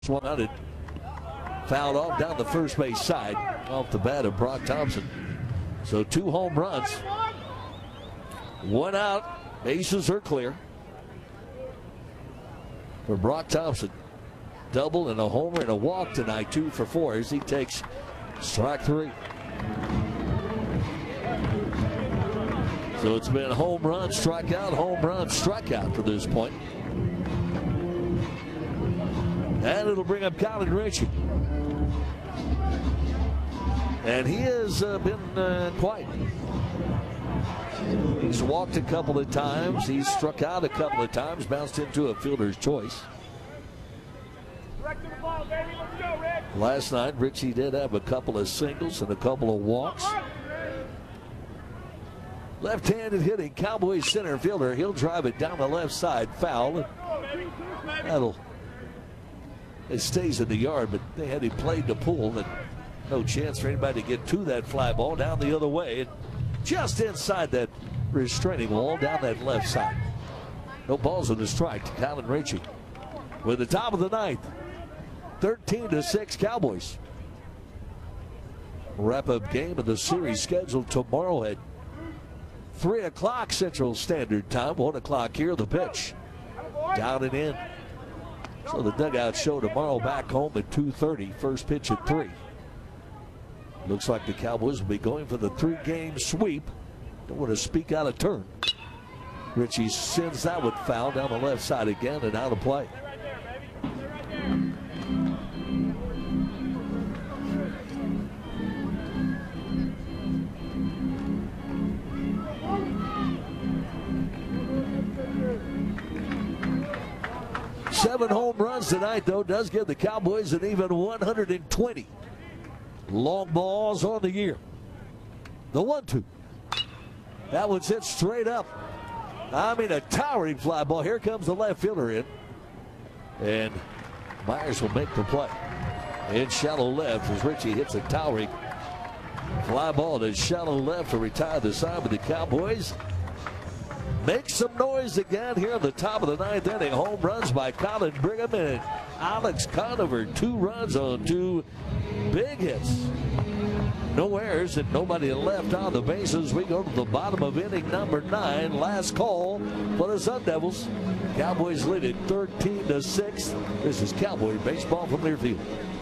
One out, it fouled off down the first base side off the bat of Brock Thompson. So 2 home runs, 1 out, bases are clear for Brock Thompson. Double and a homer and a walk tonight, 2 for 4 as he takes strike 3. So it's been home run, strikeout to this point. And it'll bring up Colin Ritchie. And he has been quiet. He's walked a couple of times. He's struck out a couple of times, bounced into a fielder's choice. Last night, Ritchie did have a couple of singles and a couple of walks. Left-handed hitting Cowboys center fielder. He'll drive it down the left side, foul. It stays in the yard, but they had him played to pull, and no chance for anybody to get to that fly ball down the other way. And just inside that restraining wall down that left side. No balls on the strike to Colin Ritchie. With the top of the 9th, 13-6 Cowboys. Wrap-up game of the series scheduled tomorrow at 3 o'clock Central Standard Time. 1 o'clock here, the pitch. Down and in. So the dugout show tomorrow back home at 2:30. First pitch at 3. Looks like the Cowboys will be going for the 3-game sweep. Don't want to speak out of turn. Ritchie sends that one foul down the left side again and out of play. Seven home runs tonight, though, does give the Cowboys an even 120 long balls on the year. The 1-2. That one's hit straight up. I mean, a towering fly ball. Here comes the left fielder in. And Myers will make the play. In shallow left as Ritchie hits a towering fly ball to shallow left to retire the side with the Cowboys. Make some noise again here at the top of the 9th inning. Home runs by Colin Brigham and Alex Conover. 2 runs on 2 big hits. No errors and nobody left on the bases. We go to the bottom of inning number 9. Last call for the Sun Devils. Cowboys lead it 13-6. This is Cowboy baseball from Learfield.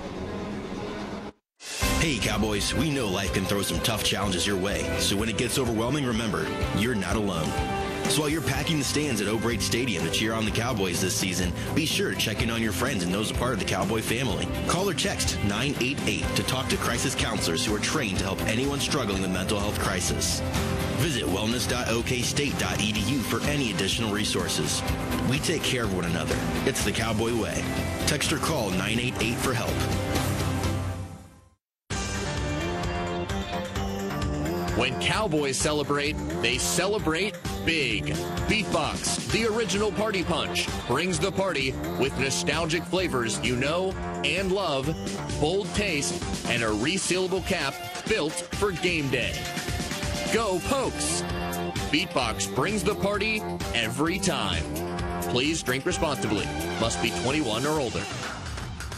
Hey Cowboys, we know life can throw some tough challenges your way. So when it gets overwhelming, remember, you're not alone. So while you're packing the stands at O'Brate Stadium to cheer on the Cowboys this season, be sure to check in on your friends and those a part of the Cowboy family. Call or text 988 to talk to crisis counselors who are trained to help anyone struggling with mental health crisis. Visit wellness.okstate.edu for any additional resources. We take care of one another. It's the Cowboy way. Text or call 988 for help. When Cowboys celebrate, they celebrate big. Beatbox, the original party punch, brings the party with nostalgic flavors you know and love, bold taste, and a resealable cap built for game day. Go Pokes! Beatbox brings the party every time. Please drink responsibly. Must be 21 or older.